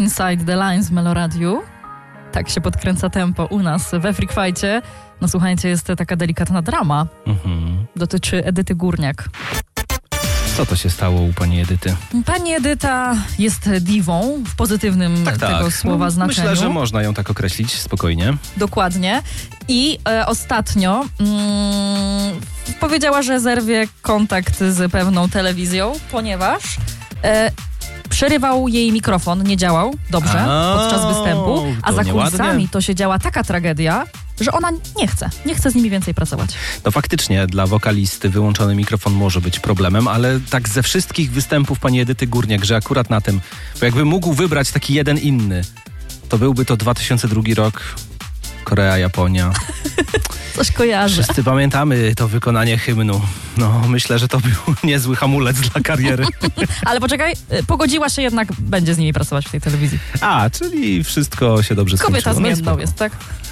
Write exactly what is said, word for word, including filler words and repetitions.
Inside the Lines w Meloradiu. Tak się podkręca tempo u nas we Freak Fight'cie. No słuchajcie, jest taka delikatna drama. Mhm. Dotyczy Edyty Górniak. Co to się stało u pani Edyty? Pani Edyta jest diwą w pozytywnym tak, tego tak. słowa no, znaczeniu. Myślę, że można ją tak określić spokojnie. Dokładnie. I e, ostatnio mm, powiedziała, że zerwie kontakt z pewną telewizją, ponieważ e, przerywał jej mikrofon, nie działał dobrze a, podczas występu, a za kulisami to się działa taka tragedia, że ona nie chce, nie chce z nimi więcej pracować. No faktycznie, dla wokalisty wyłączony mikrofon może być problemem, ale tak ze wszystkich występów pani Edyty Górniak, że akurat na tym, bo jakby mógł wybrać taki jeden inny, to byłby to dwa tysiące drugi rok, Korea, Japonia. Coś kojarzę. Wszyscy pamiętamy to wykonanie hymnu. No, myślę, że to był niezły hamulec dla kariery. Ale poczekaj, pogodziła się jednak, będzie z nimi pracować w tej telewizji. A, czyli wszystko się dobrze skończyło. Kobieta zmienną jest, tak?